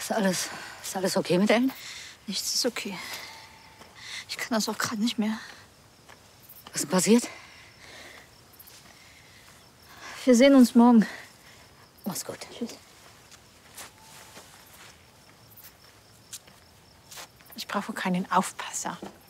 Ist alles okay mit Ellen? Nichts ist okay. Ich kann das auch gerade nicht mehr. Was ist denn passiert? Wir sehen uns morgen. Mach's gut. Tschüss. Ich brauche keinen Aufpasser.